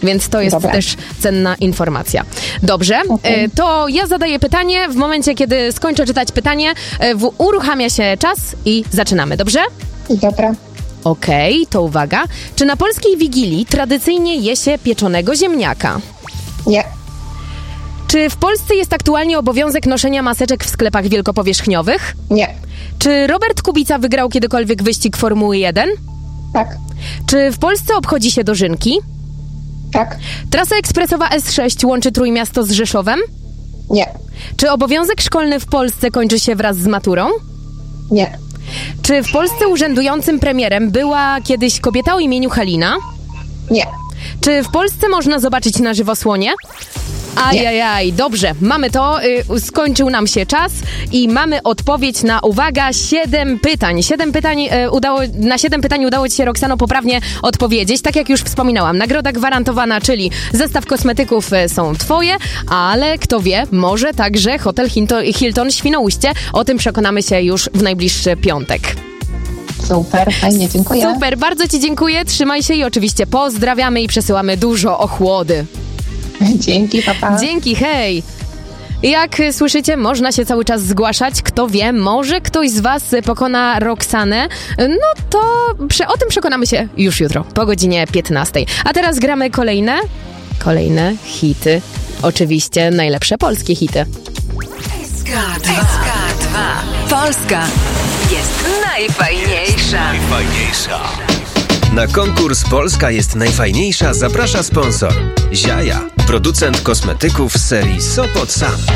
Więc to jest też cenna informacja. Dobrze, to ja zadaję pytanie. W momencie, kiedy skończę czytać pytanie, uruchamia się czas i zaczynamy. Dobrze? Dobra. Okej, to uwaga. Czy na polskiej Wigilii tradycyjnie je się pieczonego ziemniaka? Nie. Czy w Polsce jest aktualnie obowiązek noszenia maseczek w sklepach wielkopowierzchniowych? Nie. Czy Robert Kubica wygrał kiedykolwiek wyścig Formuły 1? Tak. Czy w Polsce obchodzi się dożynki? Tak. Trasa ekspresowa S6 łączy Trójmiasto z Rzeszowem? Nie. Czy obowiązek szkolny w Polsce kończy się wraz z maturą? Nie. Czy w Polsce urzędującym premierem była kiedyś kobieta o imieniu Halina? Nie. Czy w Polsce można zobaczyć na żywo słonie? Ajajaj, dobrze, mamy to, skończył nam się czas i mamy odpowiedź na, uwaga, 7 pytań. Na 7 pytań udało ci się, Roxano, poprawnie odpowiedzieć. Tak jak już wspominałam, nagroda gwarantowana, czyli zestaw kosmetyków są twoje, ale kto wie, może także hotel Hilton Świnoujście. O tym przekonamy się już w najbliższy piątek. Super, fajnie, dziękuję. Super, bardzo ci dziękuję, trzymaj się i oczywiście pozdrawiamy i przesyłamy dużo ochłody. Dzięki, papa. Dzięki, hej! Jak słyszycie, można się cały czas zgłaszać. Kto wie, może ktoś z was pokona Roxanę. No to o tym przekonamy się już jutro, po godzinie 15. A teraz gramy kolejne hity. Oczywiście najlepsze polskie hity. SK2. Polska jest najfajniejsza. Na konkurs Polska jest najfajniejsza zaprasza sponsor Ziaja, producent kosmetyków z serii Sopot Sam.